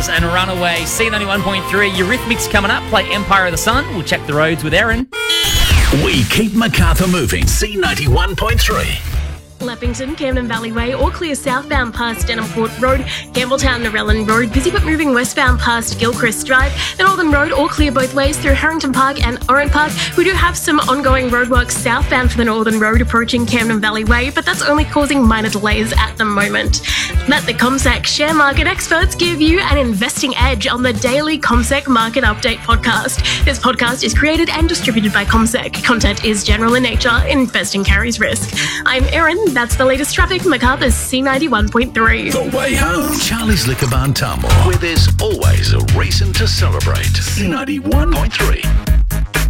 And Runaway, C91.3, Eurythmics coming up. Play Empire of the Sun. We'll check the roads with Erin. We keep Macarthur moving. C91.3. Leppington, Camden Valley Way, all clear southbound past Denham-Port Road, Campbelltown, Narellan Road, busy but moving westbound past Gilchrist Drive, the Northern Road, all clear both ways through Harrington Park and Oran Park. We do have some ongoing roadworks southbound for the Northern Road approaching Camden Valley Way, but that's only causing minor delays at the moment. Let the CommSec share market experts give you an investing edge on the daily CommSec Market Update podcast. This podcast is created and distributed by CommSec. Content is general in nature. Investing carries risk. I'm Erin. That's the latest traffic. Macarthur's C91.3. The way home. Charlie's Liquor Barn Tamworth, where there's always a reason to celebrate. C91.3.